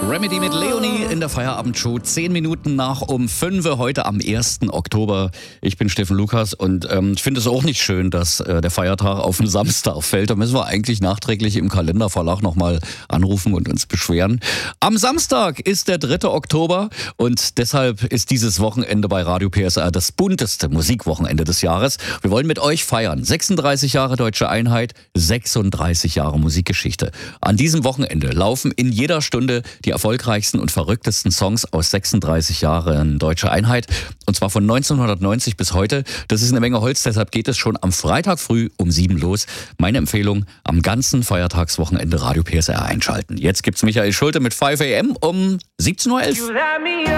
Remedy mit Leonie in der Feierabendshow. 10 Minuten nach um 5 heute am 1. Oktober. Ich bin Steffen Lukas und ich finde es auch nicht schön, dass der Feiertag auf den Samstag fällt. Da müssen wir eigentlich nachträglich im Kalenderverlag nochmal anrufen und uns beschweren. Am Samstag ist der 3. Oktober und deshalb ist dieses Wochenende bei Radio PSR das bunteste Musikwochenende des Jahres. Wir wollen mit euch feiern. 36 Jahre Deutsche Einheit, 36 Jahre Musikgeschichte. An diesem Wochenende laufen in jeder Stunde die erfolgreichsten und verrücktesten Songs aus 36 Jahren Deutsche Einheit. Und zwar von 1990 bis heute. Das ist eine Menge Holz, deshalb geht es schon am Freitag früh um 7 los. Meine Empfehlung, am ganzen Feiertagswochenende Radio PSR einschalten. Jetzt gibt's Michael Schulte mit 5 AM um 17.11 Uhr.